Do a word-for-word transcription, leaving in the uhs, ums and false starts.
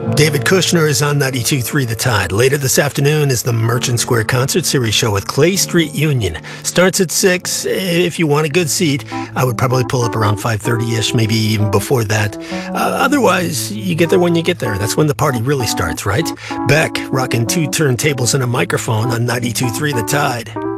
David Kushner is on ninety-two point three The Tide. Later this afternoon is the Merchant Square Concert Series show with Clay Street Union. Starts at six. If you want a good seat, I would probably pull up around five thirty-ish, maybe even before that. Uh, otherwise, you get there when you get there. That's when the party really starts, right? Beck, rocking two turntables and a microphone on ninety-two point three The Tide.